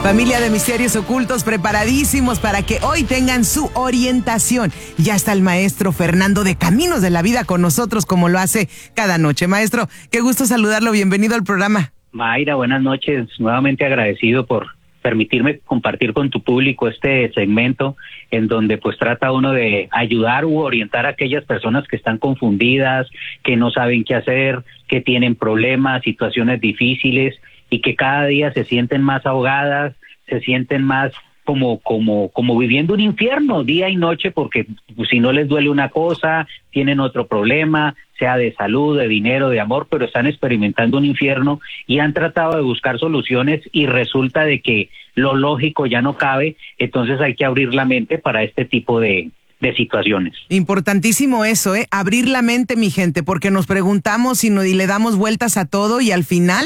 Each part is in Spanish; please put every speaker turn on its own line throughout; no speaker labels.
Familia de Misterios Ocultos, preparadísimos para que hoy tengan su orientación. Ya está el maestro Fernando de Caminos de la Vida con nosotros, como lo hace cada noche. Maestro, qué gusto saludarlo, bienvenido al programa.
Mayra, buenas noches, nuevamente agradecido por permitirme compartir con tu público este segmento en donde pues trata uno de ayudar u orientar a aquellas personas que están confundidas, que no saben qué hacer, que tienen problemas, situaciones difíciles y que cada día se sienten más ahogadas, se sienten más como viviendo un infierno día y noche, porque pues, si no les duele una cosa, tienen otro problema, sea de salud, de dinero, de amor, pero están experimentando un infierno y han tratado de buscar soluciones y resulta de que lo lógico ya no cabe, entonces hay que abrir la mente para este tipo de situaciones.
Importantísimo eso, abrir la mente, mi gente, porque nos preguntamos y le damos vueltas a todo y al final,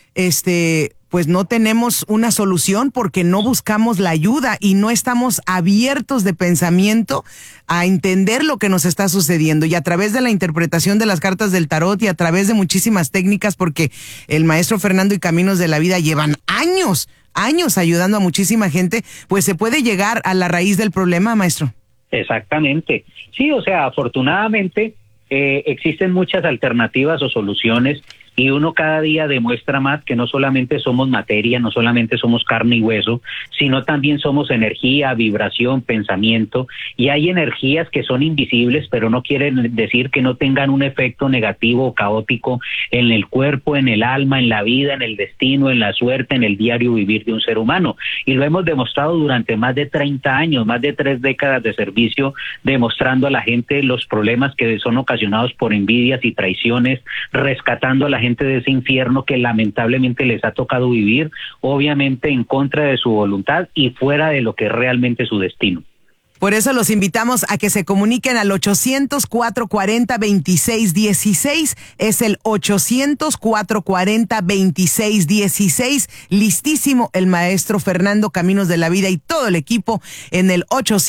pues no tenemos una solución porque no buscamos la ayuda y no estamos abiertos de pensamiento a entender lo que nos está sucediendo. Y a través de la interpretación de las cartas del tarot y a través de muchísimas técnicas, porque el maestro Fernando y Caminos de la Vida llevan años ayudando a muchísima gente, pues se puede llegar a la raíz del problema, maestro.
Exactamente. Sí, o sea, afortunadamente existen muchas alternativas o soluciones y uno cada día demuestra más que no solamente somos materia, no solamente somos carne y hueso, sino también somos energía, vibración, pensamiento, y hay energías que son invisibles, pero no quieren decir que no tengan un efecto negativo o caótico en el cuerpo, en el alma, en la vida, en el destino, en la suerte, en el diario vivir de un ser humano. Y lo hemos demostrado durante más de 30 años, más de 3 décadas de servicio, demostrando a la gente los problemas que son ocasionados por envidias y traiciones, rescatando a la gente de ese infierno que lamentablemente les ha tocado vivir, obviamente en contra de su voluntad y fuera de lo que es realmente su destino.
Por eso los invitamos a que se comuniquen al 800-440-2616. Es el 800-440-2616. Listísimo el maestro Fernando Caminos de la Vida y todo el equipo en el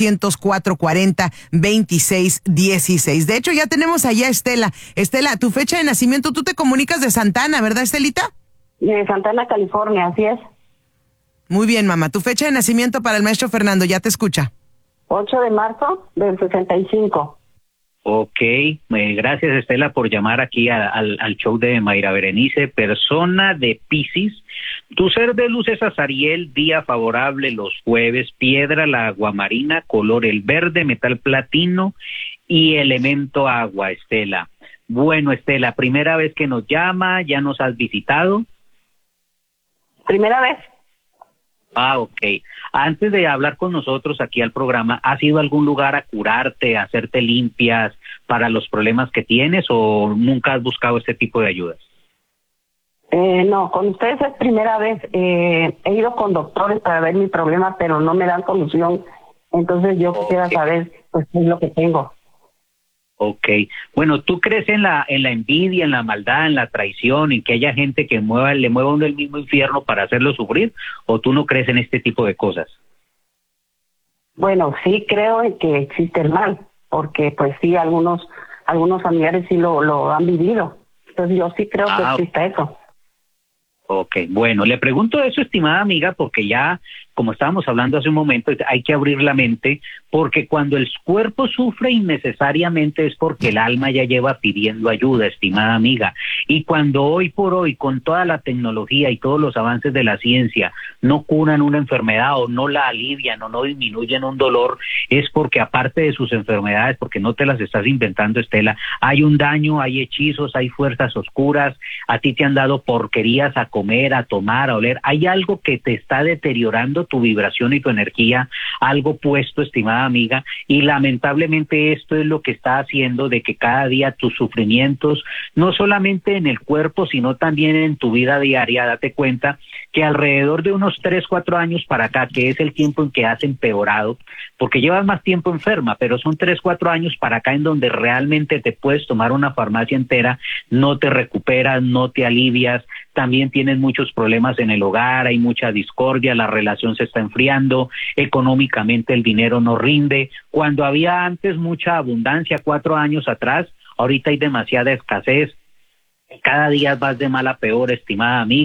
800-440-2616. De hecho, ya tenemos allá a Estela. Estela, tu fecha de nacimiento, tú te comunicas de Santana, ¿verdad, Estelita?
De Santana, California, así es.
Muy bien, mamá. Tu fecha de nacimiento para el maestro Fernando, ya te escucha.
8 de marzo del 65.
Ok, gracias Estela por llamar aquí al show de Mayra Berenice. Persona de Piscis, tu ser de luz es Azariel, día favorable los jueves, piedra la aguamarina, color el verde, metal platino y elemento agua, Estela. Bueno, Estela, primera vez que nos llama, ¿ya nos has visitado?
Primera vez.
Ah, ok. Antes de hablar con nosotros aquí al programa, ¿has ido a algún lugar a curarte, a hacerte limpias para los problemas que tienes o nunca has buscado este tipo de ayudas?
No, con ustedes es primera vez. He ido con doctores para ver mi problema, pero no me dan solución. Entonces yo quisiera saber pues qué es lo que tengo.
Ok. Bueno, ¿tú crees en la envidia, en la maldad, en la traición, en que haya gente que le mueva a uno el mismo infierno para hacerlo sufrir? ¿O tú no crees en este tipo de cosas?
Bueno, sí creo en que existe el mal, porque pues sí, algunos familiares sí lo han vivido. Entonces yo sí creo que existe eso.
Ok, bueno, le pregunto eso, estimada amiga, porque ya, como estábamos hablando hace un momento, hay que abrir la mente, porque cuando el cuerpo sufre innecesariamente es porque el alma ya lleva pidiendo ayuda, estimada amiga, y cuando hoy por hoy, con toda la tecnología y todos los avances de la ciencia, no curan una enfermedad o no la alivian o no disminuyen un dolor, es porque aparte de sus enfermedades, porque no te las estás inventando, Estela, hay un daño, hay hechizos, hay fuerzas oscuras, a ti te han dado porquerías a comer, a tomar, a oler, hay algo que te está deteriorando tu vibración y tu energía, algo puesto, estimada amiga, y lamentablemente esto es lo que está haciendo de que cada día tus sufrimientos, no solamente en el cuerpo, sino también en tu vida diaria, date cuenta que alrededor de unos 3-4 años para acá, que es el tiempo en que has empeorado, porque llevas más tiempo enferma, pero son 3-4 años para acá en donde realmente te puedes tomar una farmacia entera, no te recuperas, no te alivias, también tienes muchos problemas en el hogar, hay mucha discordia, la relación se está enfriando, económicamente el dinero no rinde, cuando había antes mucha abundancia 4 años atrás, ahorita hay demasiada escasez, cada día vas de mal a peor, estimada amiga,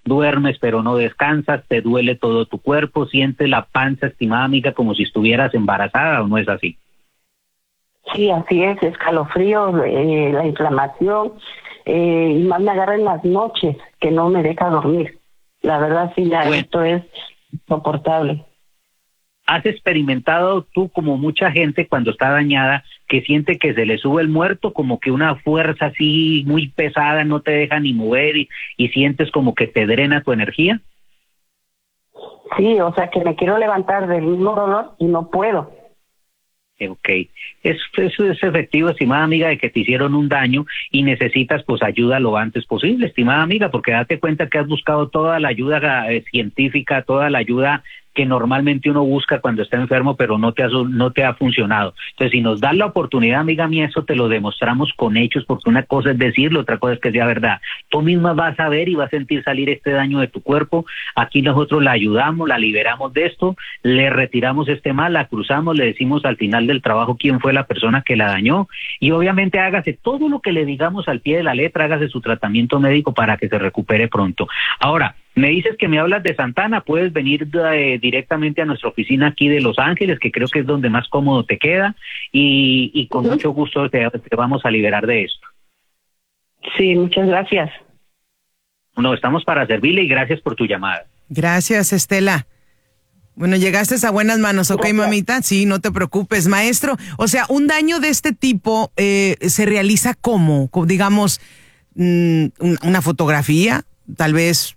duermes pero no descansas, te duele todo tu cuerpo, sientes la panza, estimada amiga, como si estuvieras embarazada, ¿o no es así?
Sí, así es, escalofríos, la inflamación, y más me agarra en las noches, que no me deja dormir. La verdad sí, ya esto es soportable.
¿Has experimentado tú, como mucha gente cuando está dañada, que siente que se le sube el muerto, como que una fuerza así muy pesada no te deja ni mover y sientes como que te drena tu energía?
Sí, o sea que me quiero levantar del mismo dolor y no puedo.
Ok, eso es efectivo, estimada amiga, de que te hicieron un daño y necesitas pues ayuda lo antes posible, estimada amiga, porque date cuenta que has buscado toda la ayuda científica, toda la ayuda que normalmente uno busca cuando está enfermo, pero no te ha funcionado. Entonces, si nos das la oportunidad, amiga mía, eso te lo demostramos con hechos, porque una cosa es decirlo, otra cosa es que sea verdad. Tú misma vas a ver y vas a sentir salir este daño de tu cuerpo. Aquí nosotros la ayudamos, la liberamos de esto, le retiramos este mal, la cruzamos, le decimos al final del trabajo quién fue la persona que la dañó, y obviamente hágase todo lo que le digamos al pie de la letra, hágase su tratamiento médico para que se recupere pronto. Ahora, me dices que me hablas de Santana, puedes venir directamente a nuestra oficina aquí de Los Ángeles, que creo que es donde más cómodo te queda, y con mucho gusto te vamos a liberar de esto.
Sí, muchas gracias.
No, estamos para servirle y gracias por tu llamada.
Gracias, Estela. Bueno, llegaste a buenas manos, ¿ok, mamita? Sí, no te preocupes, maestro. O sea, un daño de este tipo se realiza como, digamos, una fotografía, tal vez...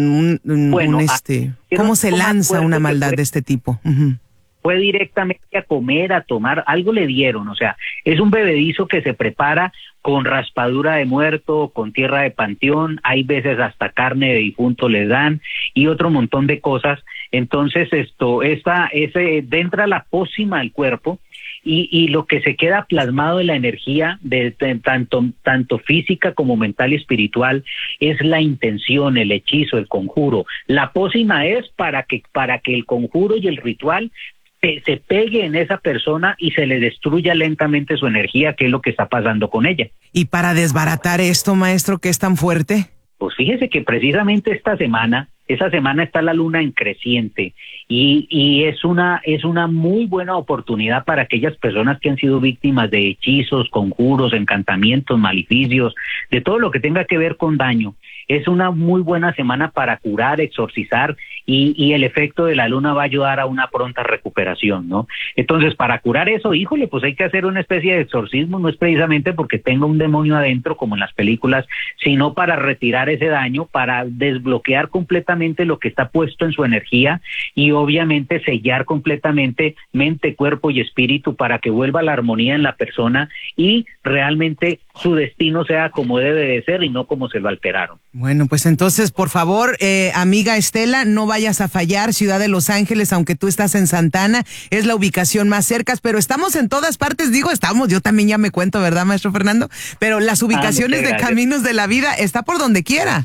¿Cómo se lanza una maldad de este tipo?
Fue directamente a comer, a tomar, algo le dieron, o sea, es un bebedizo que se prepara con raspadura de muerto, con tierra de panteón, hay veces hasta carne de difunto les dan y otro montón de cosas. Entonces entra la pócima al cuerpo. Y lo que se queda plasmado en la energía de tanto física como mental y espiritual es la intención, el hechizo, el conjuro. La pócima es para que el conjuro y el ritual se pegue en esa persona y se le destruya lentamente su energía, que es lo que está pasando con ella.
Y para desbaratar esto, maestro, ¿qué es tan fuerte?
Pues fíjese que precisamente esa semana está la luna en creciente y es una muy buena oportunidad para aquellas personas que han sido víctimas de hechizos, conjuros, encantamientos, maleficios, de todo lo que tenga que ver con daño. Es una muy buena semana para curar, exorcizar y el efecto de la luna va a ayudar a una pronta recuperación, ¿no? Entonces, para curar eso, híjole, pues hay que hacer una especie de exorcismo, no es precisamente porque tenga un demonio adentro como en las películas, sino para retirar ese daño, para desbloquear completamente lo que está puesto en su energía y obviamente sellar completamente mente, cuerpo y espíritu para que vuelva la armonía en la persona y realmente su destino sea como debe de ser y no como se lo alteraron.
Bueno, pues entonces, por favor, amiga Estela, no vayas a fallar, Ciudad de Los Ángeles, aunque tú estás en Santana, es la ubicación más cerca, pero estamos en todas partes, yo también ya me cuento, ¿verdad, maestro Fernando? Pero las ubicaciones de Caminos de la Vida está por donde quiera.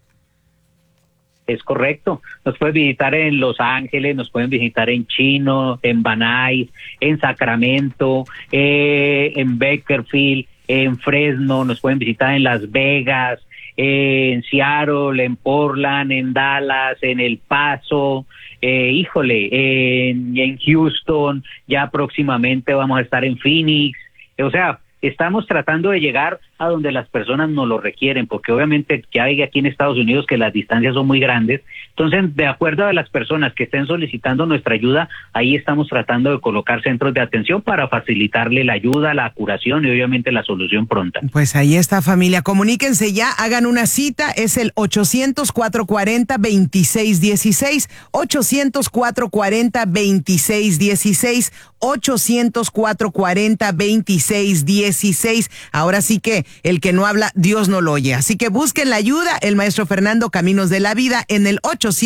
Es correcto, nos pueden visitar en Los Ángeles, nos pueden visitar en Chino, en Van Nuys, en Sacramento, en Bakersfield, en Fresno, nos pueden visitar en Las Vegas, en Seattle, en Portland, en Dallas, en El Paso, en Houston, ya próximamente vamos a estar en Phoenix, o sea, estamos tratando de llegar a donde las personas nos lo requieren, porque obviamente ya hay aquí en Estados Unidos que las distancias son muy grandes, entonces de acuerdo a las personas que estén solicitando nuestra ayuda, ahí estamos tratando de colocar centros de atención para facilitarle la ayuda, la curación y obviamente la solución pronta.
Pues ahí está, familia, comuníquense ya, hagan una cita, es el 800-440-2616, 800-440-2616, 800-440-2616. Ahora sí que el que no habla, Dios no lo oye. Así que busquen la ayuda, el maestro Fernando, Caminos de la Vida, en el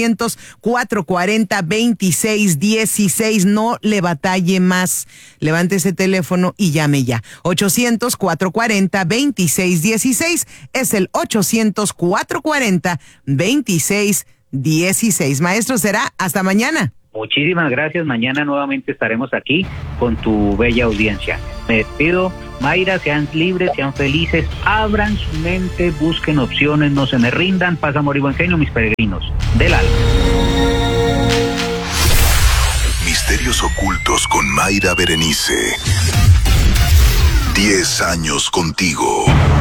800-440-2616. No le batalle más. Levante ese teléfono y llame ya. 800-440-2616 es el 800-440-2616. Maestro, será hasta mañana.
Muchísimas gracias. Mañana nuevamente estaremos aquí con tu bella audiencia. Me despido. Mayra, sean libres, sean felices, abran su mente, busquen opciones, no se me rindan. Paz, amor y buen genio, mis peregrinos del alma.
Misterios ocultos con Mayra Berenice. 10 años contigo.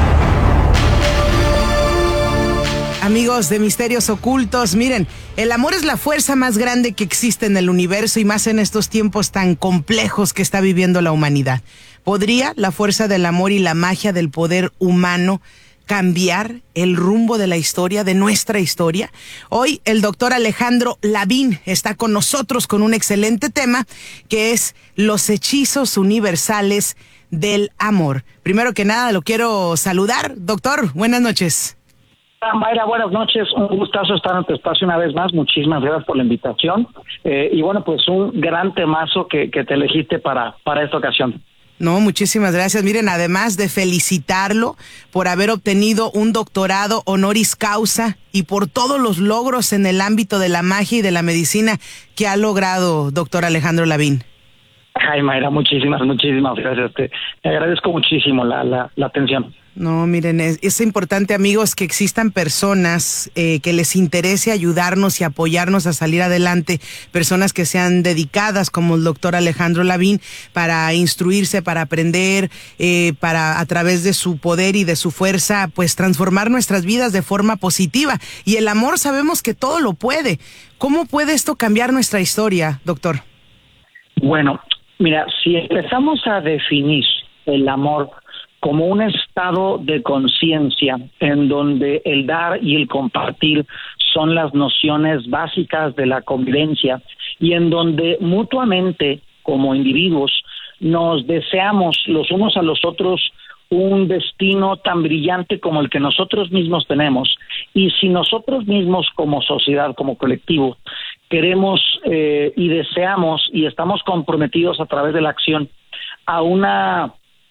Amigos de Misterios Ocultos, miren, el amor es la fuerza más grande que existe en el universo y más en estos tiempos tan complejos que está viviendo la humanidad. ¿Podría la fuerza del amor y la magia del poder humano cambiar el rumbo de la historia, de nuestra historia? Hoy el doctor Alejandro Lavín está con nosotros con un excelente tema que es los hechizos universales del amor. Primero que nada lo quiero saludar. Doctor, buenas noches.
Mayra, buenas noches, un gustazo estar en tu espacio una vez más, muchísimas gracias por la invitación, y bueno, pues un gran temazo que te elegiste para esta ocasión.
No, muchísimas gracias. Miren, además de felicitarlo por haber obtenido un doctorado honoris causa y por todos los logros en el ámbito de la magia y de la medicina que ha logrado, doctor Alejandro Lavín.
Ay, Mayra, muchísimas gracias, te agradezco muchísimo la atención.
No, miren, es importante, amigos, que existan personas que les interese ayudarnos y apoyarnos a salir adelante, personas que sean dedicadas como el doctor Alejandro Lavín para instruirse, para aprender, para a través de su poder y de su fuerza, pues transformar nuestras vidas de forma positiva. Y el amor sabemos que todo lo puede. ¿Cómo puede esto cambiar nuestra historia, doctor?
Bueno, mira, si empezamos a definir el amor como un estado de conciencia en donde el dar y el compartir son las nociones básicas de la convivencia y en donde mutuamente como individuos nos deseamos los unos a los otros un destino tan brillante como el que nosotros mismos tenemos, y si nosotros mismos como sociedad, como colectivo, queremos y deseamos y estamos comprometidos a través de la acción a una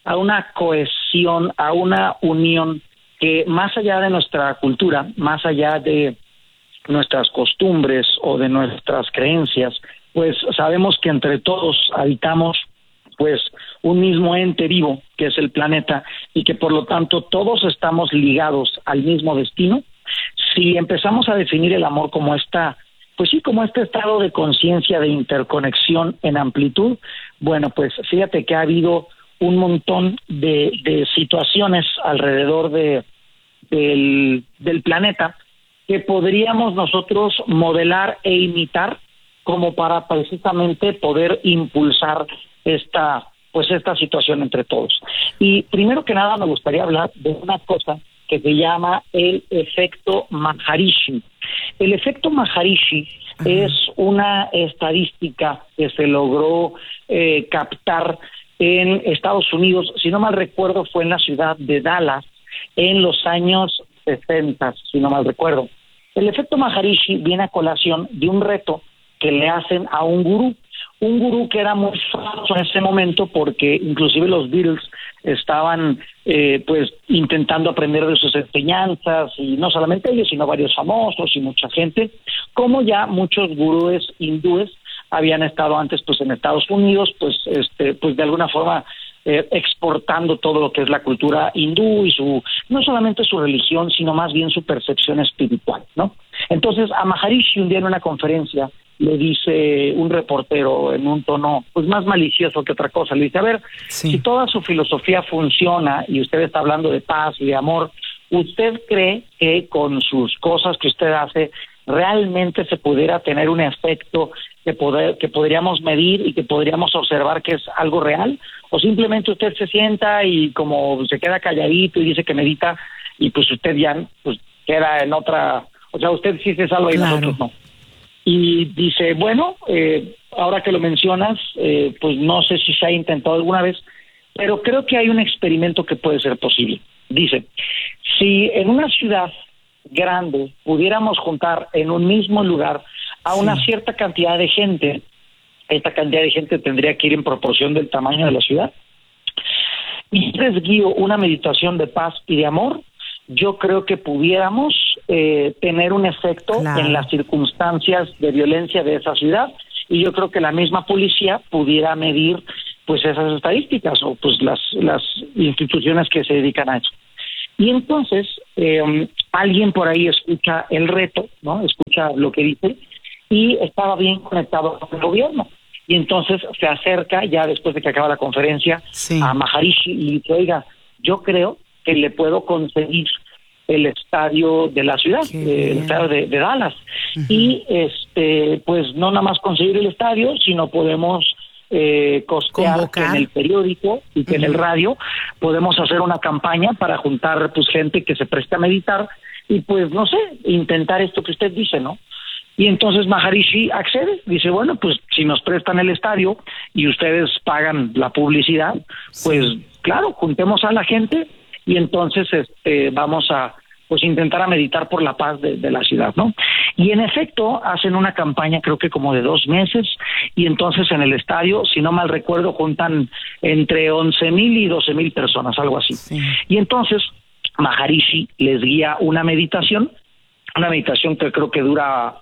cohesión, a una unión que más allá de nuestra cultura, más allá de nuestras costumbres o de nuestras creencias, pues sabemos que entre todos habitamos pues un mismo ente vivo que es el planeta y que por lo tanto todos estamos ligados al mismo destino. Si empezamos a definir el amor como como este estado de conciencia de interconexión en amplitud, bueno, pues fíjate que ha habido un montón de situaciones alrededor del planeta que podríamos nosotros modelar e imitar como para precisamente poder impulsar esta situación entre todos. Y primero que nada me gustaría hablar de una cosa que se llama el efecto Maharishi. El efecto Maharishi es una estadística que se logró captar en Estados Unidos, si no mal recuerdo fue en la ciudad de Dallas en los años 60, si no mal recuerdo. El efecto Maharishi viene a colación de un reto que le hacen a un gurú que era muy famoso en ese momento porque inclusive los Beatles estaban pues intentando aprender de sus enseñanzas, y no solamente ellos sino varios famosos y mucha gente, como ya muchos gurúes hindúes habían estado antes pues en Estados Unidos pues de alguna forma exportando todo lo que es la cultura hindú y no solamente su religión sino más bien su percepción espiritual, ¿no? Entonces a Maharishi un día en una conferencia le dice un reportero en un tono pues más malicioso que otra cosa, le dice, a ver, si toda su filosofía funciona y usted está hablando de paz y de amor, ¿usted cree que con sus cosas que usted hace realmente se pudiera tener un efecto que podríamos medir y que podríamos observar que es algo real? ¿O simplemente usted se sienta y como se queda calladito y dice que medita y pues usted ya pues queda en otra, o sea, usted sí se salva y nosotros no? Y dice, bueno, ahora que lo mencionas, pues no sé si se ha intentado alguna vez, pero creo que hay un experimento que puede ser posible. Dice, si en una ciudad grande pudiéramos juntar en un mismo lugar a una cierta cantidad de gente, esta cantidad de gente tendría que ir en proporción del tamaño de la ciudad, y les guío una meditación de paz y de amor, yo creo que pudiéramos tener un efecto en las circunstancias de violencia de esa ciudad y yo creo que la misma policía pudiera medir pues esas estadísticas o pues las instituciones que se dedican a eso. Y entonces alguien por ahí escucha el reto, ¿no? Escucha lo que dice y estaba bien conectado con el gobierno. Y entonces se acerca, ya después de que acaba la conferencia, a Maharishi y dice, oiga, yo creo que le puedo conseguir el estadio de la ciudad, el estadio de Dallas. Uh-huh. Y pues no nada más conseguir el estadio, sino podemos costear que en el periódico y que en el radio podemos hacer una campaña para juntar pues gente que se preste a meditar y pues no sé, intentar esto que usted dice, ¿no? Y entonces Maharishi accede, dice, bueno, pues si nos prestan el estadio y ustedes pagan la publicidad, pues claro, juntemos a la gente y entonces vamos a pues intentar a meditar por la paz de la ciudad, ¿no? Y en efecto hacen una campaña creo que como de 2 meses y entonces en el estadio, si no mal recuerdo, juntan entre 11,000 y 12,000 personas, algo así. Sí. Y entonces Maharishi les guía una meditación que creo que dura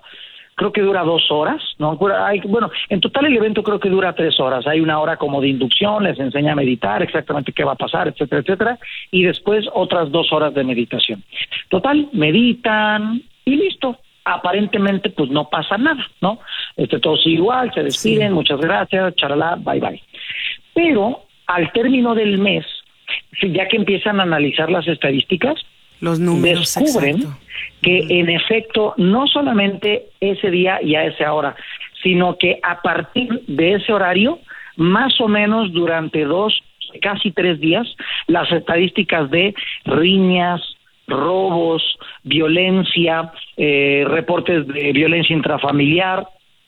2 horas, ¿no? Bueno, en total el evento creo que dura 3 horas. Hay 1 hora como de inducción, les enseña a meditar, exactamente qué va a pasar, etcétera, etcétera, y después otras 2 horas de meditación. Total, meditan y listo. Aparentemente, pues no pasa nada, ¿no? Todo sigue igual, se despiden, muchas gracias, charalá, bye bye. Pero al término del mes, ya que empiezan a analizar las estadísticas,
los números
descubren que en efecto no solamente ese día y a esa hora, sino que a partir de ese horario, más o menos durante 2, casi 3 días, las estadísticas de riñas, robos, violencia, reportes de violencia intrafamiliar,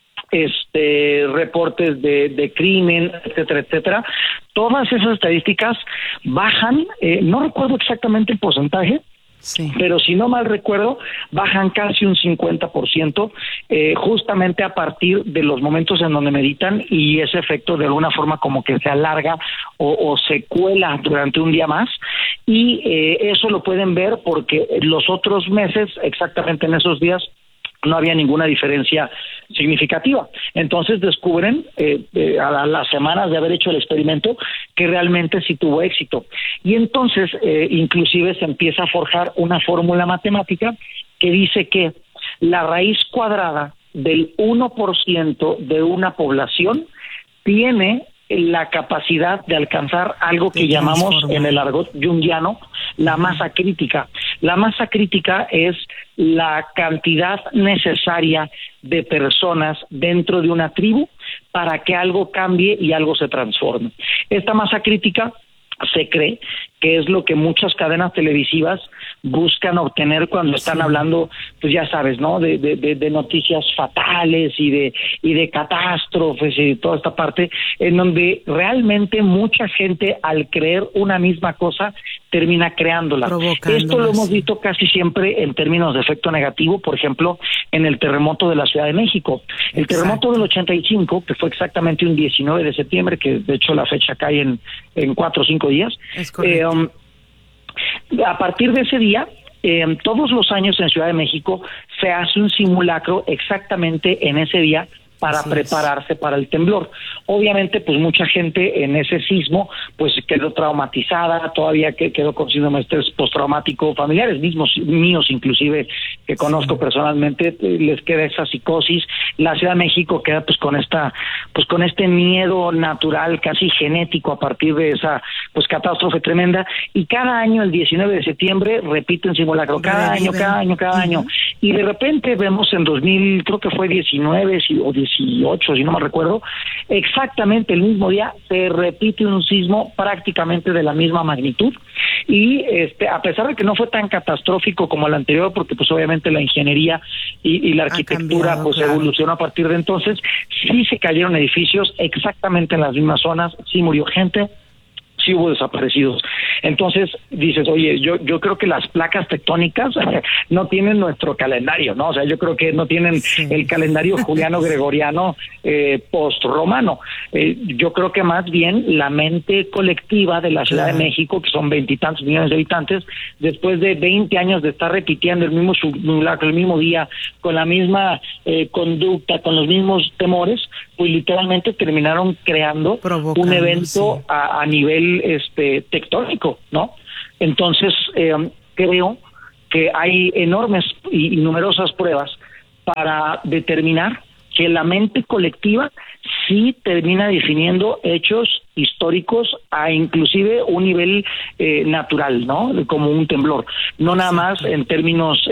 reportes de crimen, etcétera, etcétera, todas esas estadísticas bajan, no recuerdo exactamente el porcentaje, pero si no mal recuerdo, bajan casi un 50%, justamente a partir de los momentos en donde meditan y ese efecto de alguna forma como que se alarga o se cuela durante un día más y eso lo pueden ver porque los otros meses, exactamente en esos días, no había ninguna diferencia significativa. Entonces descubren a las semanas de haber hecho el experimento que realmente sí tuvo éxito. Y entonces inclusive se empieza a forjar una fórmula matemática que dice que la raíz cuadrada del 1% de una población tiene la capacidad de alcanzar algo que llamamos en el argot junguiano la masa crítica. La masa crítica es la cantidad necesaria de personas dentro de una tribu para que algo cambie y algo se transforme. Esta masa crítica se cree que es lo que muchas cadenas televisivas buscan obtener cuando están hablando, pues ya sabes, ¿no? De noticias fatales y de catástrofes y toda esta parte, en donde realmente mucha gente al creer una misma cosa termina creándola. Esto lo hemos visto casi siempre en términos de efecto negativo, por ejemplo, en el terremoto de la Ciudad de México. El terremoto del 85, que fue exactamente un 19 de septiembre, que de hecho la fecha cae en 4 o 5 días. Es correcto. A partir de ese día, todos los años en Ciudad de México se hace un simulacro exactamente en ese día para prepararse para el temblor. Obviamente, pues mucha gente en ese sismo pues quedó traumatizada, todavía quedó con síndrome de estrés postraumático, familiares míos inclusive que conozco personalmente, les queda esa psicosis. La Ciudad de México queda pues con este miedo natural, casi genético a partir de esa pues catástrofe tremenda, y cada año el 19 de septiembre repiten simulacro, cada año, y de repente vemos en 2000, creo que fue 19 o 18, si no me recuerdo, exactamente el mismo día se repite un sismo prácticamente de la misma magnitud y a pesar de que no fue tan catastrófico como el anterior, porque pues obviamente la ingeniería y la arquitectura pues evolucionó a partir de entonces, sí se cayeron edificios exactamente en las mismas zonas, sí murió gente, sí hubo desaparecidos. Entonces dices, oye, yo creo que las placas tectónicas no tienen nuestro calendario, ¿no? O sea, yo creo que no tienen el calendario juliano-gregoriano post-romano. Yo creo que más bien la mente colectiva de la Ciudad de México, que son 20 y tantos millones de habitantes, después de 20 años de estar repitiendo el mismo simulacro, el mismo día, con la misma conducta, con los mismos temores, pues literalmente terminaron creando un evento a nivel tectónico, ¿no? Entonces, creo que hay enormes y numerosas pruebas para determinar que la mente colectiva sí termina definiendo hechos históricos a inclusive un nivel natural, ¿no? Como un temblor. No nada más en términos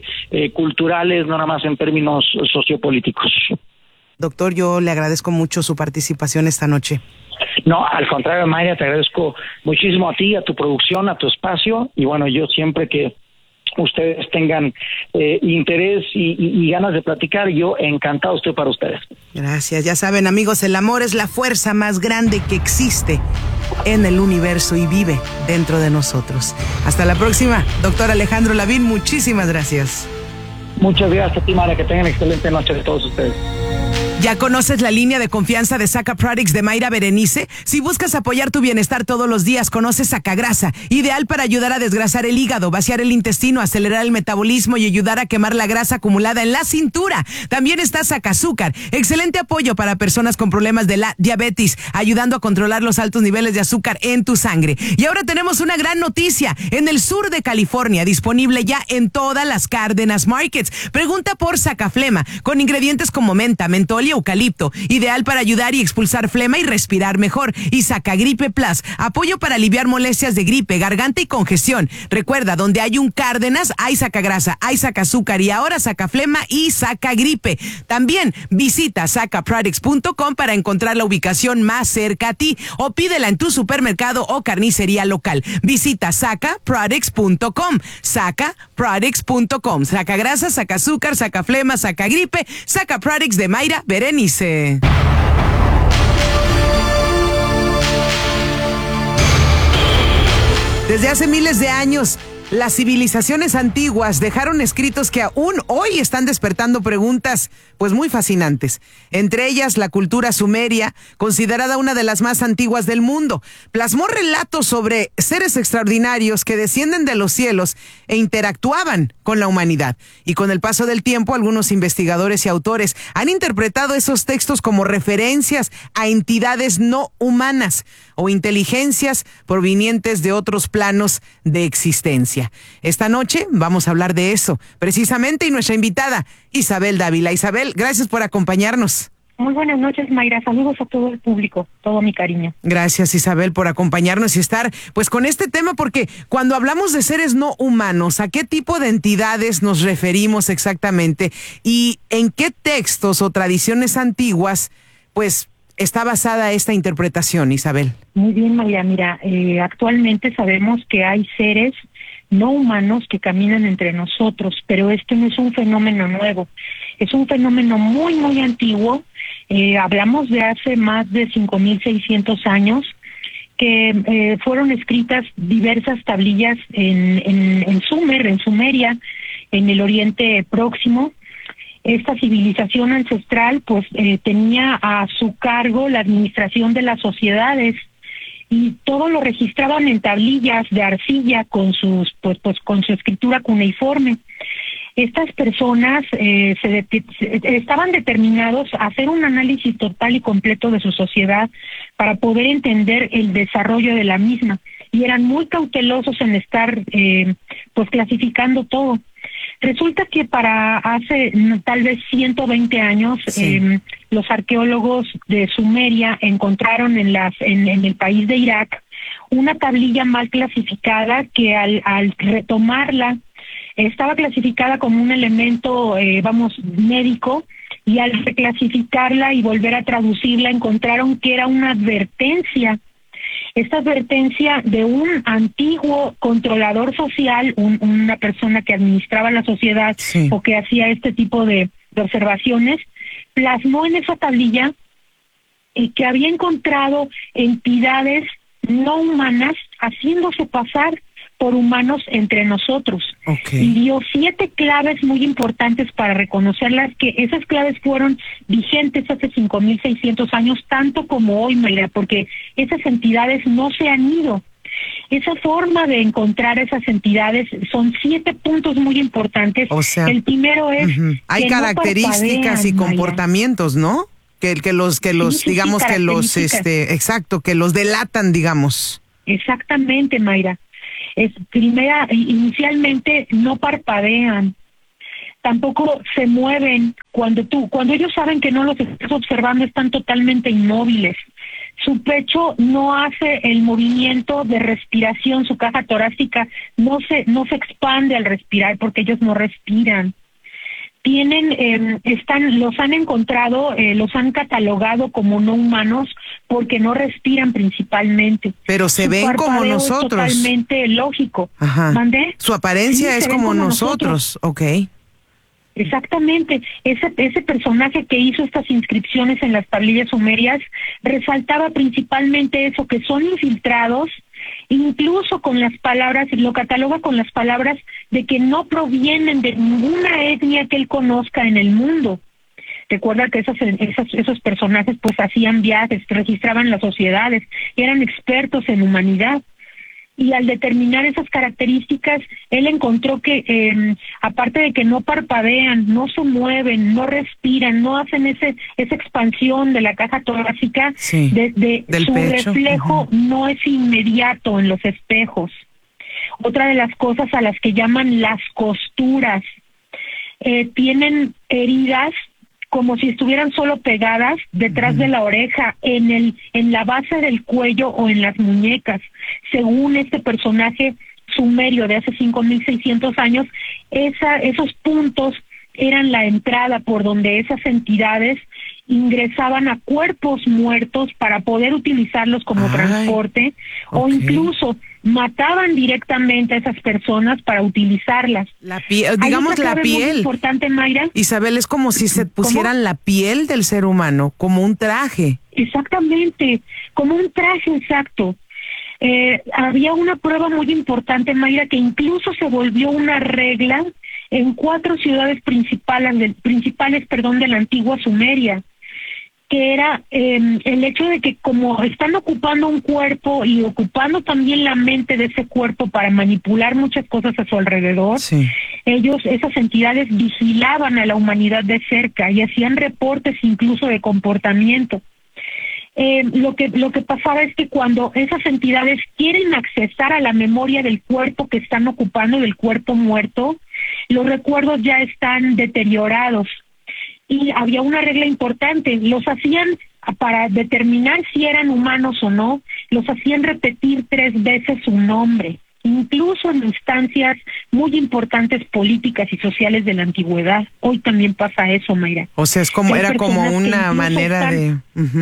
culturales, no nada más en términos sociopolíticos.
Doctor, yo le agradezco mucho su participación esta noche.
No, al contrario, Mayra, te agradezco muchísimo a ti, a tu producción, a tu espacio, y bueno, yo siempre que ustedes tengan interés y ganas de platicar, yo encantado estoy para ustedes.
Gracias. Ya saben, amigos, el amor es la fuerza más grande que existe en el universo y vive dentro de nosotros. Hasta la próxima, doctor Alejandro Lavín, muchísimas gracias.
Muchas gracias a ti, Mayra, que tengan excelente noche de todos ustedes.
¿Ya conoces la línea de confianza de Saca Products de Mayra Berenice? Si buscas apoyar tu bienestar todos los días, conoce Sacagrasa, ideal para ayudar a desgrasar el hígado, vaciar el intestino, acelerar el metabolismo y ayudar a quemar la grasa acumulada en la cintura. También está Sacazúcar, excelente apoyo para personas con problemas de la diabetes, ayudando a controlar los altos niveles de azúcar en tu sangre. Y ahora tenemos una gran noticia, en el sur de California, disponible ya en todas las Cárdenas Markets. Pregunta por Sacaflema, con ingredientes como menta, mentol y eucalipto, ideal para ayudar y expulsar flema y respirar mejor. Y Sacagripe Plus, apoyo para aliviar molestias de gripe, garganta y congestión. Recuerda, donde hay un Cárdenas, hay Sacagrasa, hay Sacazúcar y ahora Sacaflema y Sacagripe. También visita sacaproducts.com para encontrar la ubicación más cerca a ti o pídela en tu supermercado o carnicería local. Visita sacaproducts.com, sacaproducts.com. Sacagrasa, Sacazúcar, Sacaflema, Sacagripe, Sacaproducts de Mayra Berenice. Desde hace miles de años, las civilizaciones antiguas dejaron escritos que aún hoy están despertando preguntas pues muy fascinantes. Entre ellas, la cultura sumeria, considerada una de las más antiguas del mundo, plasmó relatos sobre seres extraordinarios que descienden de los cielos e interactuaban con la humanidad. Y con el paso del tiempo, algunos investigadores y autores han interpretado esos textos como referencias a entidades no humanas o inteligencias provenientes de otros planos de existencia. Esta noche vamos a hablar de eso, precisamente, y nuestra invitada, Isabel Dávila. Isabel, gracias por acompañarnos.
Muy buenas noches, Mayra. Saludos a todo el público, todo mi cariño.
Gracias, Isabel, por acompañarnos y estar pues con este tema, porque cuando hablamos de seres no humanos, ¿a qué tipo de entidades nos referimos exactamente? ¿Y en qué textos o tradiciones antiguas pues está basada esta interpretación, Isabel?
Muy bien, Mayra. Mira, actualmente sabemos que hay seres no humanos que caminan entre nosotros, pero este no es un fenómeno nuevo, es un fenómeno muy, muy antiguo. Hablamos de hace más de 5.600 años, que fueron escritas diversas tablillas en Sumeria, en el Oriente Próximo. Esta civilización ancestral pues tenía a su cargo la administración de las sociedades y todo lo registraban en tablillas de arcilla con sus con su escritura cuneiforme. Estas personas estaban determinados a hacer un análisis total y completo de su sociedad para poder entender el desarrollo de la misma, y eran muy cautelosos en estar clasificando todo. Resulta que para hace tal vez 120 años, los arqueólogos de Sumeria encontraron en el país de Irak una tablilla mal clasificada que al retomarla estaba clasificada como un elemento, médico, y al reclasificarla y volver a traducirla encontraron que era una advertencia. Esta advertencia de un antiguo controlador social, una persona que administraba la sociedad o que hacía este tipo de observaciones, plasmó en esa tablilla que había encontrado entidades no humanas haciéndose pasar por humanos entre nosotros. Y dio 7 claves muy importantes para reconocerlas, que esas claves fueron vigentes hace 5,600 años, tanto como hoy, Mayra, porque esas entidades no se han ido. Esa forma de encontrar esas entidades son 7 puntos muy importantes.
O sea,
el primero es
hay características y comportamientos, ¿no? Que los digamos que los exacto, que los delatan, digamos.
Exactamente, Mayra. Inicialmente no parpadean, tampoco se mueven. Cuando ellos saben que no los estás observando, están totalmente inmóviles. Su pecho no hace el movimiento de respiración, su caja torácica no se expande al respirar, porque ellos no respiran. Los han encontrado, los han catalogado como no humanos porque no respiran principalmente.
Pero se ven como nosotros.
Es totalmente lógico.
¿Mandé? Su apariencia es como nosotros. Exactamente.
Ese personaje que hizo estas inscripciones en las tablillas sumerias resaltaba principalmente eso, que son infiltrados, incluso con las palabras, lo cataloga con las palabras de que no provienen de ninguna etnia que él conozca en el mundo. Recuerda que esos personajes pues hacían viajes, registraban las sociedades, eran expertos en humanidad. Y al determinar esas características, él encontró que aparte de que no parpadean, no se mueven, no respiran, no hacen esa expansión de la caja torácica, del su pecho. Reflejo no es inmediato en los espejos. Otra de las cosas a las que llaman las costuras, tienen heridas como si estuvieran solo pegadas detrás de la oreja, en la base del cuello o en las muñecas. Según este personaje sumerio de hace 5,600 años, esos puntos eran la entrada por donde esas entidades ingresaban a cuerpos muertos para poder utilizarlos como transporte, o incluso mataban directamente a esas personas para utilizarlas.
La piel, digamos la piel.
Muy importante, Mayra.
Isabel, es como si se pusieran la piel del ser humano, como un traje.
Exactamente, como un traje, exacto. Había una prueba muy importante, Mayra, que incluso se volvió una regla en 4 ciudades principales de la antigua Sumeria, que era el hecho de que como están ocupando un cuerpo y ocupando también la mente de ese cuerpo para manipular muchas cosas a su alrededor, esas entidades vigilaban a la humanidad de cerca y hacían reportes incluso de comportamiento. Lo que pasaba es que cuando esas entidades quieren accesar a la memoria del cuerpo que están ocupando, del cuerpo muerto, los recuerdos ya están deteriorados. Y había una regla importante, los hacían, para determinar si eran humanos o no, los hacían repetir 3 veces su nombre, incluso en instancias muy importantes políticas y sociales de la antigüedad. Hoy también pasa eso, Mayra.
O sea, era como una manera de...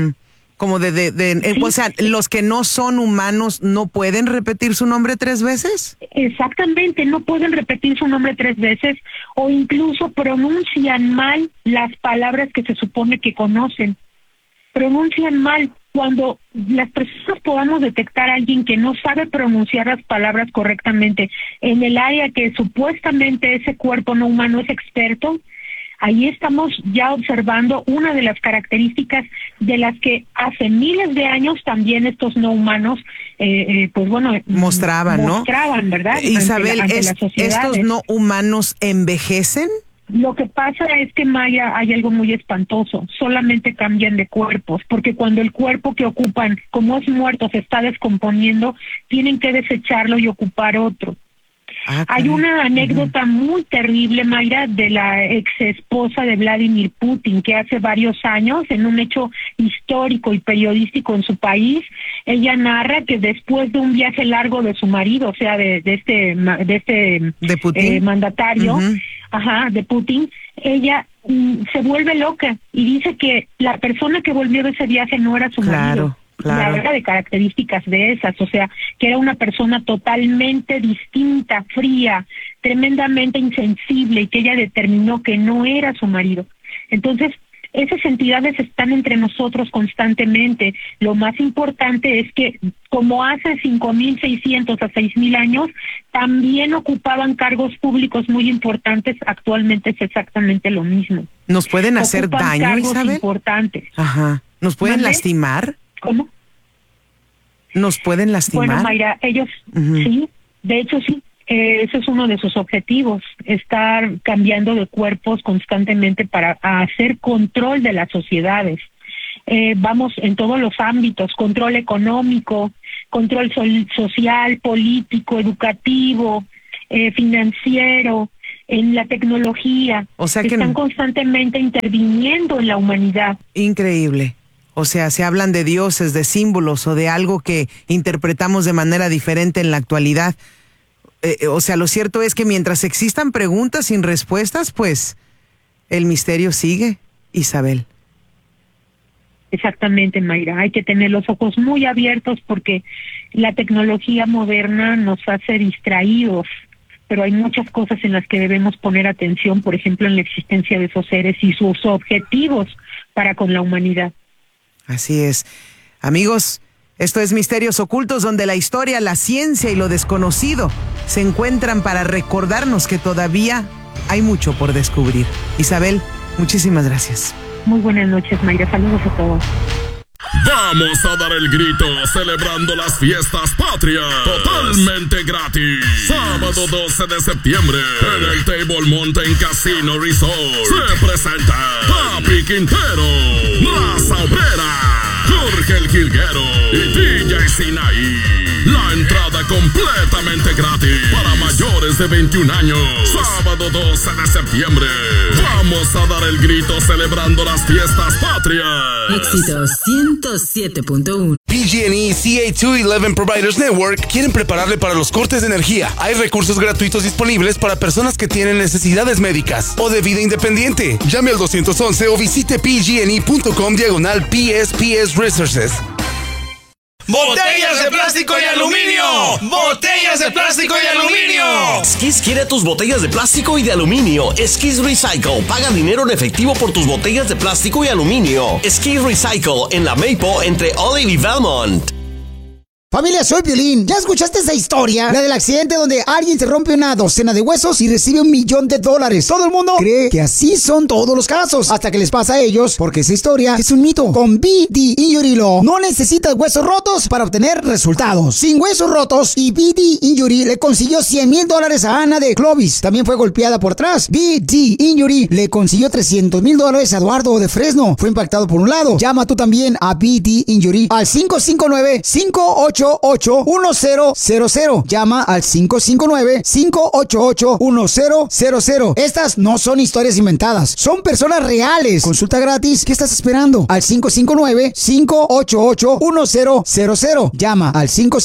O sea, los que no son humanos no pueden repetir su nombre 3 veces.
Exactamente, no pueden repetir su nombre 3 veces, o incluso pronuncian mal las palabras que se supone que conocen. Pronuncian mal. Cuando las personas podamos detectar a alguien que no sabe pronunciar las palabras correctamente en el área que supuestamente ese cuerpo no humano es experto, ahí estamos ya observando una de las características de las que hace miles de años también estos no humanos,
mostraban,
¿verdad?
Isabel, ¿estos no humanos envejecen?
Lo que pasa es que, Maya, hay algo muy espantoso, solamente cambian de cuerpos, porque cuando el cuerpo que ocupan, como es muerto, se está descomponiendo, tienen que desecharlo y ocupar otro. Hay una anécdota muy terrible, Mayra, de la ex esposa de Vladimir Putin, que hace varios años, en un hecho histórico y periodístico en su país, ella narra que después de un viaje largo de su marido, o sea, de Putin, mandatario, de Putin, ella se vuelve loca y dice que la persona que volvió de ese viaje no era su marido. La verdad, de características de esas, o sea, que era una persona totalmente distinta, fría, tremendamente insensible, y que ella determinó que no era su marido. Entonces, esas entidades están entre nosotros constantemente. Lo más importante es que, como hace 5,600 a 6,000 años, también ocupaban cargos públicos muy importantes. Actualmente es exactamente lo mismo.
¿Nos pueden hacer
Ocupan
daño,
cargos
Isabel?
importantes.
Ajá. ¿Nos pueden
¿Mande?
lastimar?
¿Cómo?
¿Nos pueden lastimar?
Bueno, Mayra, ellos sí, de hecho sí. Ese es uno de sus objetivos, estar cambiando de cuerpos constantemente para hacer control de las sociedades. Vamos en todos los ámbitos: control económico, control social, político, educativo, financiero, en la tecnología.
O sea que
están constantemente interviniendo en la humanidad.
Increíble. O sea, se hablan de dioses, de símbolos o de algo que interpretamos de manera diferente en la actualidad. O sea, lo cierto es que mientras existan preguntas sin respuestas, pues el misterio sigue, Isabel.
Exactamente, Mayra. Hay que tener los ojos muy abiertos porque la tecnología moderna nos hace distraídos, pero hay muchas cosas en las que debemos poner atención, por ejemplo, en la existencia de esos seres y sus objetivos para con la humanidad.
Así es. Amigos, esto es Misterios Ocultos, donde la historia, la ciencia y lo desconocido se encuentran para recordarnos que todavía hay mucho por descubrir. Isabel, muchísimas gracias.
Muy buenas noches, Mayra. Saludos a todos.
Vamos a dar el grito celebrando las fiestas patrias totalmente gratis. Sábado 12 de septiembre en el Table Mountain Casino Resort se presenta Papi Quintero, Raza Obrera, Jorge el Jilguero y DJ Sinaí. La entrada completamente gratis para mayores de 21 años. Sábado 12 de septiembre. Vamos a dar el grito celebrando las fiestas patrias.
Éxitos 107.1.
PG&E CA211 Providers Network quieren prepararle para los cortes de energía. Hay recursos gratuitos disponibles para personas que tienen necesidades médicas o de vida independiente. Llame al 211 o visite pgne.com/PSPS Resources.
¡Botellas de plástico y aluminio! ¡Botellas de plástico y aluminio!
Skis quiere tus botellas de plástico y de aluminio. Skis Recycle. Paga dinero en efectivo por tus botellas de plástico y aluminio. Skis Recycle en la Maple entre Olive y Belmont.
Familia, soy Piolín. ¿Ya escuchaste esa historia? La del accidente donde alguien se rompe una docena de huesos y recibe $1 millón. Todo el mundo cree que así son todos los casos, hasta que les pasa a ellos, porque esa historia es un mito. Con BD Injury Law no necesitas huesos rotos para obtener resultados. Sin huesos rotos, y BD Injury le consiguió $100,000 a Ana de Clovis. También fue golpeada por atrás. BD Injury le consiguió $300,000 a Eduardo de Fresno. Fue impactado por un lado. Llama tú también a BD Injury al 559-58 588-1000. Llama al 559-588-1000. Estas no son historias inventadas, son personas reales. Consulta gratis. ¿Qué estás esperando? Al 559-588-1000. Llama al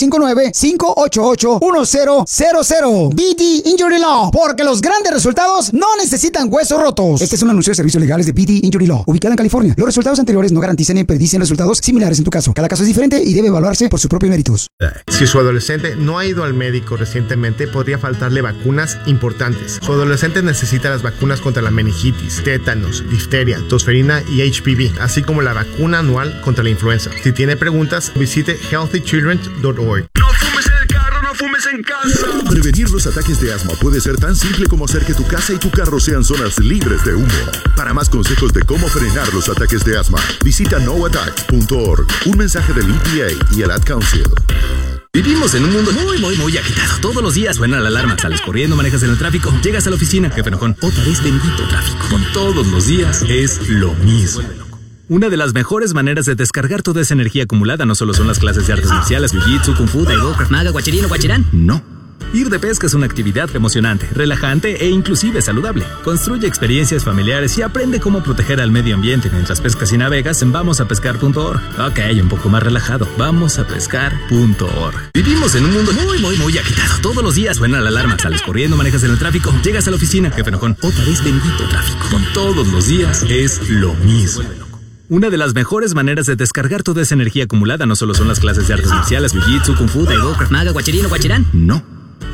559-588-1000. BD Injury Law, porque los grandes resultados no necesitan huesos rotos. Este es un anuncio de servicios legales de BD Injury Law, ubicada en California. Los resultados anteriores no garantizan ni predicen resultados similares en tu caso. Cada caso es diferente y debe evaluarse por su propio mérito.
Si su adolescente no ha ido al médico recientemente, podría faltarle vacunas importantes. Su adolescente necesita las vacunas contra la meningitis, tétanos, difteria, tosferina y HPV, así como la vacuna anual contra la influenza. Si tiene preguntas, visite healthychildren.org.
No fumes en el carro, no fumes en casa.
Prevenir los ataques de asma puede ser tan simple como hacer que tu casa y tu carro sean zonas libres de humo. Para más consejos de cómo frenar los ataques de asma, visita noattack.org. Un mensaje del EPA y el Ad Council.
Vivimos en un mundo muy agitado. Todos los días suena la alarma. Sales corriendo, manejas en el tráfico, llegas a la oficina. Jefe enojón, otra vez bendito tráfico. Todos los días es lo mismo. Una de las mejores maneras de descargar toda esa energía acumulada no solo son las clases de artes marciales, jiu-jitsu, kung fu, taibo, krav maga, guachirino, guachirán. No. Ir de pesca es una actividad emocionante, relajante e inclusive saludable. Construye experiencias familiares y aprende cómo proteger al medio ambiente mientras pescas y navegas en vamosapescar.org. Ok, un poco más relajado. Vamosapescar.org. Vivimos en un mundo muy agitado. Todos los días suena la alarma. Sales corriendo, manejas en el tráfico, llegas a la oficina. Jefe enojón, otra vez bendito tráfico. Todos los días es lo mismo. Una de las mejores maneras de descargar toda esa energía acumulada no solo son las clases de artes marciales, jiu-jitsu, kung fu, taibo, krav maga, guachirino, guachirán. No.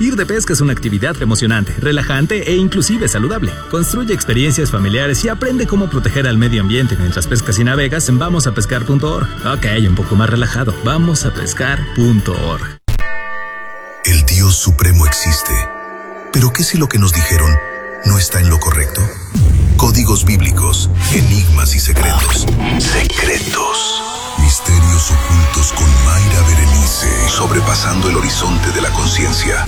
Ir de pesca es una actividad emocionante, relajante e inclusive saludable. Construye experiencias familiares y aprende cómo proteger al medio ambiente mientras pescas y navegas en vamosapescar.org. Ok, un poco más relajado. Vamosapescar.org.
El Dios Supremo existe. ¿Pero qué si lo que nos dijeron no está en lo correcto? Códigos bíblicos, enigmas y secretos. Secretos. Misterios ocultos con Mayra Berenice. Sobrepasando el horizonte de la conciencia.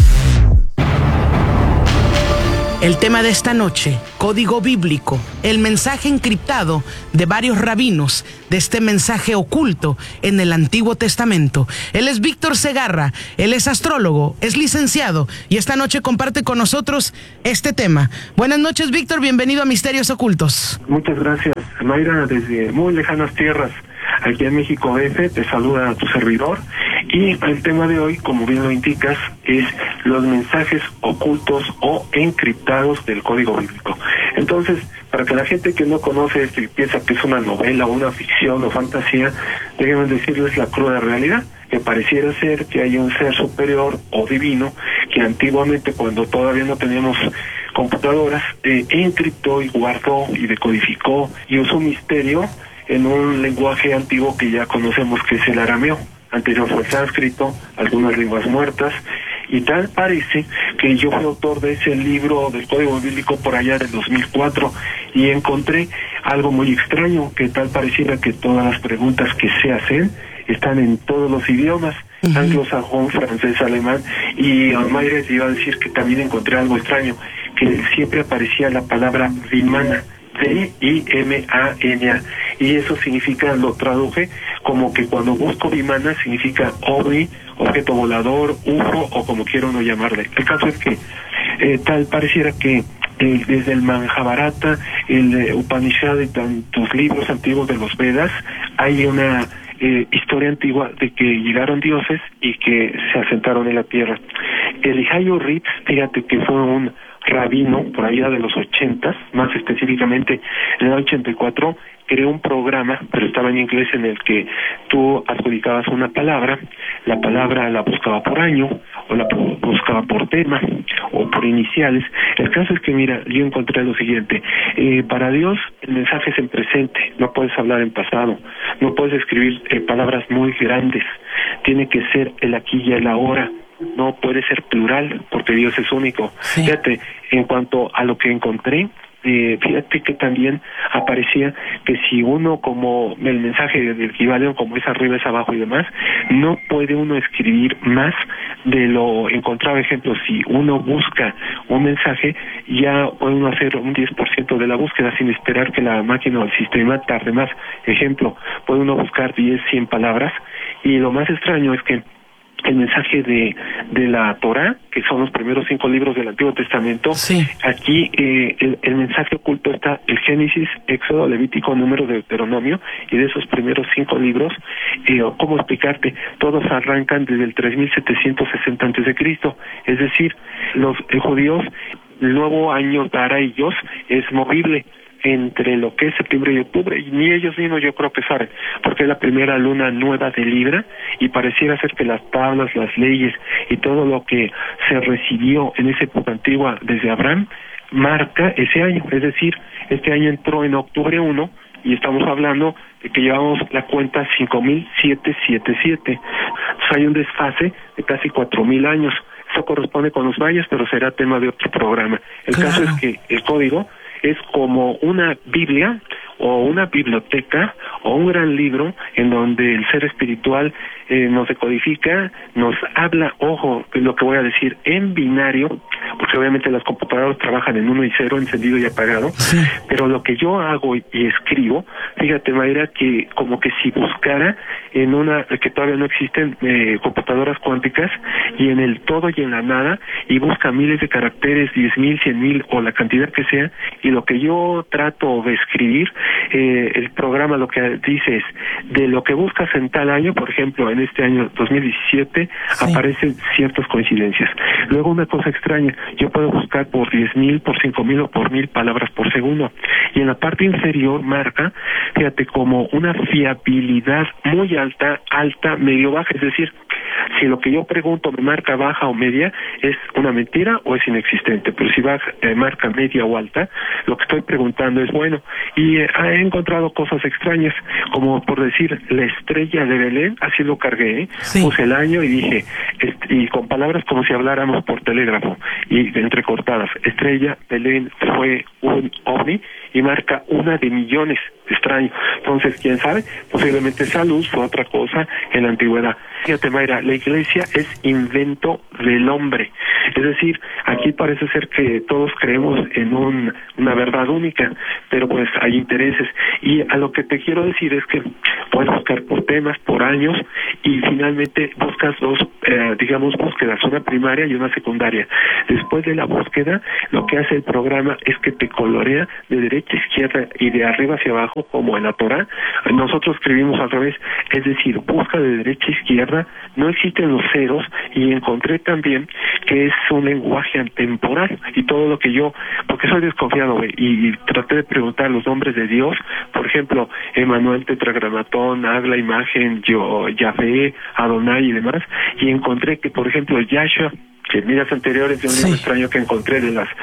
El tema de esta noche, código bíblico, el mensaje encriptado de varios rabinos de este mensaje oculto en el Antiguo Testamento. Él es Víctor Segarra, él es astrólogo, es licenciado y esta noche comparte con nosotros este tema. Buenas noches, Víctor, bienvenido a Misterios Ocultos.
Muchas gracias, Mayra, desde muy lejanas tierras. Aquí en México DF te saluda a tu servidor y el tema de hoy, como bien lo indicas, es los mensajes ocultos o encriptados del código bíblico. Entonces, para que la gente que no conoce esto y piensa que es una novela, una ficción o fantasía, déjenme decirles la cruda realidad, que pareciera ser que hay un ser superior o divino que antiguamente, cuando todavía no teníamos computadoras, encriptó y guardó y decodificó y usó misterio en un lenguaje antiguo que ya conocemos, que es el arameo. Anterior fue el sánscrito, algunas lenguas muertas, y tal parece que yo fui autor de ese libro del Código Bíblico por allá del 2004 y encontré algo muy extraño, que tal pareciera que todas las preguntas que se hacen están en todos los idiomas, anglosajón, francés, alemán, y Mayra te iba a decir que también encontré algo extraño, que siempre aparecía la palabra Vimana, D-I-M-A-N-A, y eso significa, lo traduje como que cuando busco Vimana significa OVNI, objeto volador, UFO o como quiera uno llamarle. El caso es que tal pareciera que desde el Mahabharata, el Upanishad y tantos libros antiguos de los Vedas, hay una historia antigua de que llegaron dioses y que se asentaron en la tierra. Eliyahu Ritz, fíjate que fue un rabino por allá de los 80s, más específicamente en el 84, creó un programa, pero estaba en inglés, en el que tú adjudicabas una palabra, la palabra la buscaba por año, o la buscaba por tema, o por iniciales. El caso es que, mira, yo encontré lo siguiente, para Dios el mensaje es en presente, no puedes hablar en pasado, no puedes escribir palabras muy grandes, tiene que ser el aquí y el ahora, no puede ser plural, porque Dios es único. Sí. Fíjate, en cuanto a lo que encontré, fíjate que también aparecía que si uno, como el mensaje del Kibalión, como es arriba, es abajo y demás, no puede uno escribir más de lo encontrado. Ejemplo, si uno busca un mensaje, ya puede uno hacer un 10% de la búsqueda sin esperar que la máquina o el sistema tarde más. Ejemplo, puede uno buscar 10, 100 palabras, y lo más extraño es que el mensaje de la Torá, que son los primeros 5 libros del Antiguo Testamento, sí. Aquí el mensaje oculto está el Génesis, Éxodo, Levítico, Número, Deuteronomio, y de esos primeros 5 libros, ¿cómo explicarte? Todos arrancan desde el 3760 a.C., es decir, los judíos, el nuevo año para ellos es movible entre lo que es septiembre y octubre, y ni ellos mismos yo creo que saben, porque es la primera luna nueva de Libra, y pareciera ser que las tablas, las leyes y todo lo que se recibió en esa época antigua desde Abraham marca ese año. Es decir, este año entró en octubre 1 y estamos hablando de que llevamos la cuenta 5777. Entonces hay un desfase de casi 4000 años. Eso corresponde con los mayas, pero será tema de otro programa. El caso es que el código es como una Biblia o una biblioteca o un gran libro en donde el ser espiritual nos decodifica, nos habla, ojo, lo que voy a decir, en binario, porque obviamente las computadoras trabajan en 1 y 0, encendido y apagado, sí. Pero lo que yo hago y escribo, fíjate, Mayra, que como que si buscara en una, que todavía no existen computadoras cuánticas, y en el todo y en la nada, y busca miles de caracteres, 10,000, 100,000 o la cantidad que sea, y lo que yo trato de escribir, el programa lo que dice es, de lo que buscas en tal año, por ejemplo, en este año 2017, sí. Aparecen ciertas coincidencias. Luego una cosa extraña, yo puedo buscar por 10,000, por 5,000 o por 1,000 palabras por segundo, y en la parte inferior marca, fíjate, como una fiabilidad muy alta, medio baja, es decir, Si lo que yo pregunto me marca baja o media, es una mentira o es inexistente. Pero si marca media o alta, lo que estoy preguntando es bueno. Y he encontrado cosas extrañas, como por decir, la estrella de Belén, así lo cargué, puse el año y dije, y con palabras como si habláramos por telégrafo, y entrecortadas, estrella, Belén, fue un ovni, y marca una de millones, extraño. Entonces, quién sabe, posiblemente esa luz fue otra cosa en la antigüedad. Fíjate, Mayra, la iglesia es invento del hombre. Es decir, aquí parece ser que todos creemos en una verdad única, pero pues hay intereses. Y a lo que te quiero decir es que puedes buscar por temas, por años, y finalmente buscas dos, búsquedas, una primaria y una secundaria. Después de la búsqueda, lo que hace el programa es que te colorea de derecha a izquierda y de arriba hacia abajo, como en la Torah. Nosotros escribimos al revés, es decir, busca de derecha a izquierda, no existen los ceros, y encontré también que es un lenguaje atemporal, y todo lo que yo, porque soy desconfiado, y traté de preguntar los nombres de Dios, por ejemplo, Emanuel, Tetragramatón, Habla, Imagen, Yahvé, Adonai y demás, y encontré que, por ejemplo, Yahshua, que en días anteriores de un libro extraño que encontré de las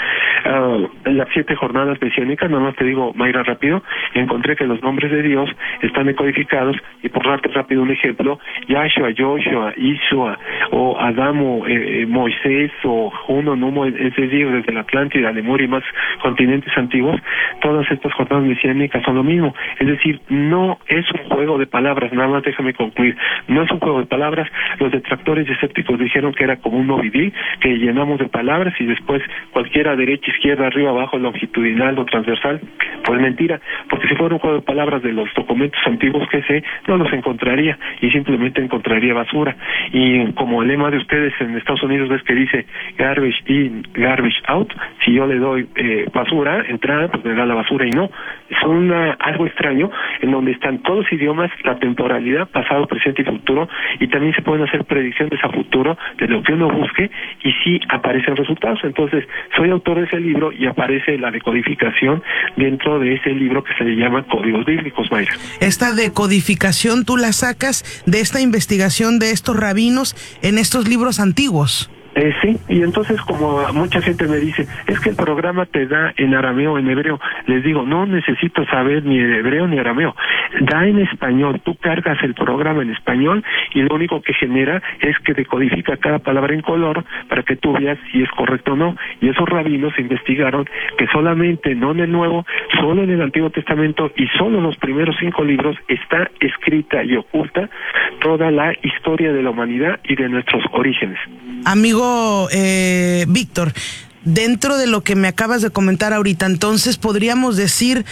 7 jornadas mesiánicas, nada más te digo, Mayra, rápido, encontré que los nombres de Dios están decodificados, y por darte rápido un ejemplo, Yahshua, Joshua, Isua, o Adamo, Moisés, o Juno, Numo, es decir, desde la Atlántida, Lemuria y más continentes antiguos, todas estas jornadas mesiánicas son lo mismo. Es decir, no es un juego de palabras, nada más déjame concluir, no es un juego de palabras. Los detractores y escépticos dijeron que era como un novidí, que llenamos de palabras y después cualquiera, derecha, izquierda, arriba, abajo, longitudinal o transversal. Pues mentira, porque si fuera un juego de palabras de los documentos antiguos que sé, no los encontraría, y simplemente encontraría basura. Y como el lema de ustedes en Estados Unidos es que dice garbage in, garbage out, si yo le doy basura, entrada, pues me da la basura, y no. Es algo extraño en donde están todos los idiomas, la temporalidad, pasado, presente y futuro, y también se pueden hacer predicciones a futuro de lo que uno busque, y sí aparecen resultados. Entonces, soy autor de ese libro y aparece la decodificación dentro de ese libro que se le llama Códigos Bíblicos, Mayra.
Esta decodificación tú la sacas de esta investigación de estos rabinos en estos libros antiguos.
Sí, y entonces como mucha gente me dice, es que el programa te da en arameo, en hebreo, les digo, no necesito saber ni hebreo ni arameo, da en español, tú cargas el programa en español y lo único que genera es que decodifica cada palabra en color para que tú veas si es correcto o no, y esos rabinos investigaron que solamente, no en el Nuevo, solo en el Antiguo Testamento y solo en los primeros 5 libros está escrita y oculta toda la historia de la humanidad y de nuestros orígenes.
Amigo Víctor, dentro de lo que me acabas de comentar ahorita, entonces podríamos decir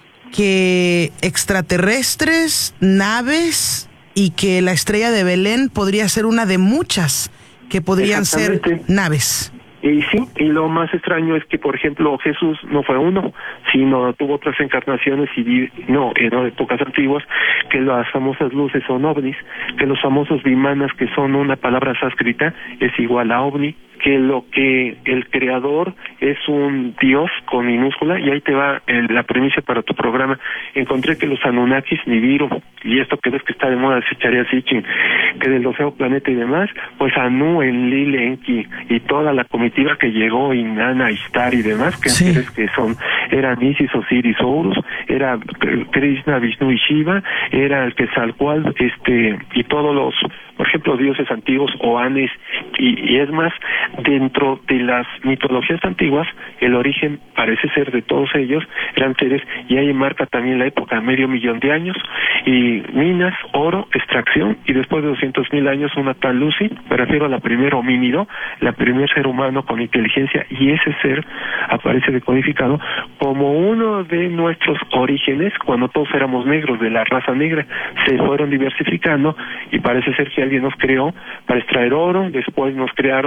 que extraterrestres, naves, y que la estrella de Belén podría ser una de muchas que podrían ser naves.
Y sí, y lo más extraño es que, por ejemplo, Jesús no fue uno, sino tuvo otras encarnaciones en épocas antiguas, que las famosas luces son ovnis, que los famosos vimanas, que son una palabra sánscrita, es igual a ovni, que lo que el creador es un dios con minúscula, y ahí te va la premisa para tu programa. Encontré que los Anunnakis, Nibiru, y esto que ves que está de moda, se echaría Sitchin, que del océano planeta y demás, pues Anu, Enlil, Enki, y toda la comitiva que llegó, Inanna, Ishtar y demás, que eran Isis, Osiris, Horus, era Krishna, Vishnu y Shiva, era el Quetzalcóatl, y todos los, por ejemplo, dioses antiguos, Oanes, y es más, dentro de las mitologías antiguas, el origen parece ser de todos ellos, eran seres, y ahí marca también la época, 500,000 de años, y minas, oro, extracción, y después de 200,000 años una tal Lucy, me refiero a la primer homínido, la primer ser humano con inteligencia, y ese ser aparece decodificado como uno de nuestros orígenes, cuando todos éramos negros, de la raza negra, se fueron diversificando, y parece ser que alguien nos creó para extraer oro, después nos crearon a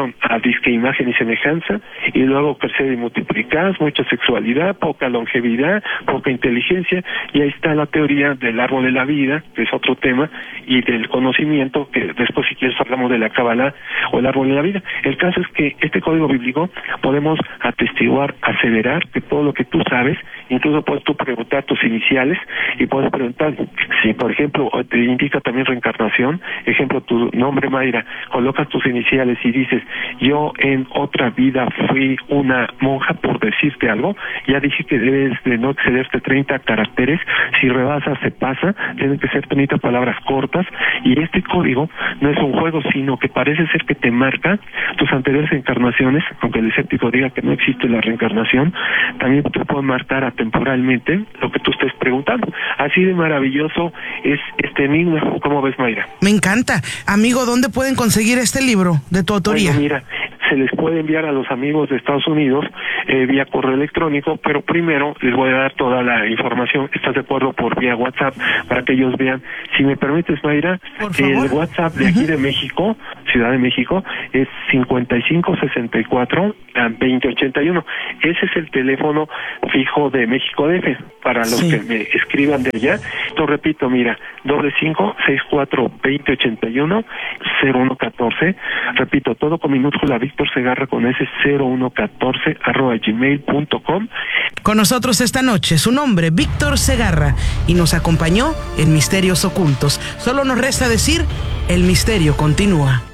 disque imagen y semejanza, y luego crecer y multiplicar, mucha sexualidad, poca longevidad, poca inteligencia, y ahí está la teoría del árbol de la vida, que es otro tema, y del conocimiento, que después si quieres hablamos de la Cábala o el árbol de la vida. El caso es que este código bíblico podemos atestiguar, aseverar que todo lo que tú sabes, incluso puedes tú preguntar tus iniciales y puedes preguntar si, por ejemplo, te indica también reencarnación, ejemplo, tu nombre Mayra, colocas tus iniciales y dices, yo en otra vida fui una monja, por decirte algo, ya dije que debes de no excederte 30 caracteres, si rebasas se pasa, tienen que ser 30 palabras cortas, y este código no es un juego, sino que parece ser que te marca tus anteriores encarnaciones, aunque el escéptico diga que no existe la reencarnación, también te puede marcar atemporalmente lo que tú estés preguntando. Así de maravilloso es este enigma. ¿Cómo ves, Mayra?
Me encanta. Amigo, ¿dónde pueden conseguir este libro de tu autoría?
Bueno, mira, se les puede enviar a los amigos de Estados Unidos vía correo electrónico, pero primero les voy a dar toda la información. ¿Estás de acuerdo? Por vía WhatsApp, para que ellos vean. Si me permites, Mayra, el WhatsApp de aquí de México, Ciudad de México, es 5564-2081. Ese es el teléfono fijo de México DF, para los que me escriban de allá. Lo repito, mira, 5564-2081-0114. Repito, todo con minúscula, Víctor Segarra con ese 0114 @gmail.com.
Con nosotros esta noche, su nombre, Víctor Segarra, y nos acompañó en Misterios Ocultos. Solo nos resta decir, el misterio continúa.